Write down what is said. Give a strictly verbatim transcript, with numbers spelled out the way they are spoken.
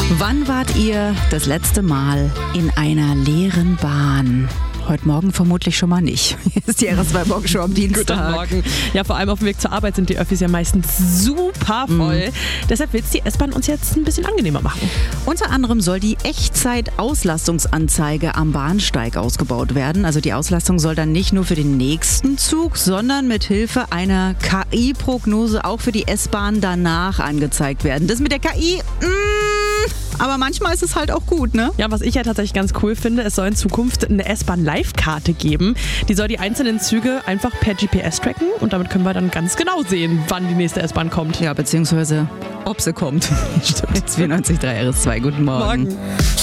Wann wart ihr das letzte Mal in einer leeren Bahn? Heute Morgen vermutlich schon mal nicht. Hier ist die R S zwei Morgenshow am Dienstag. Guten Morgen. Ja, vor allem auf dem Weg zur Arbeit sind die Öffis ja meistens super voll. Mhm. Deshalb will es die S-Bahn uns jetzt ein bisschen angenehmer machen. Unter anderem soll die Echtzeit-Auslastungsanzeige am Bahnsteig ausgebaut werden. Also die Auslastung soll dann nicht nur für den nächsten Zug, sondern mit Hilfe einer K I-Prognose auch für die S-Bahn danach angezeigt werden. Das mit der K I, mh, aber manchmal ist es halt auch gut, ne? Ja, was ich ja tatsächlich ganz cool finde, es soll in Zukunft eine S-Bahn-Live-Karte geben. Die soll die einzelnen Züge einfach per G P S tracken und damit können wir dann ganz genau sehen, wann die nächste S-Bahn kommt. Ja, beziehungsweise ob sie kommt. Stimmt. vierundneunzig Komma drei R S zwei, guten Morgen. Morgen.